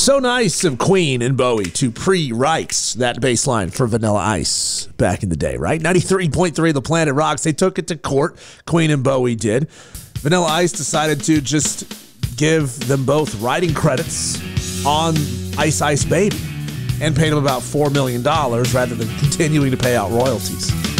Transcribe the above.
So nice of Queen and Bowie to pre-write that bass line for Vanilla Ice back in the day, right? 93.3 The Planet Rocks. They took it to court. Queen and Bowie did. Vanilla Ice decided to just give them both writing credits on Ice Ice Baby and paid them about $4 million rather than continuing to pay out royalties.